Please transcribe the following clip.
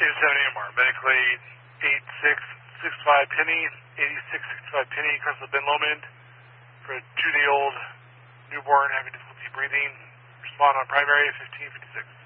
AMR, medically 8665 Penny, 8665 Penny, Crystal Ben Lomond, for a 2-day-old newborn having difficulty breathing. Respond on primary 1556.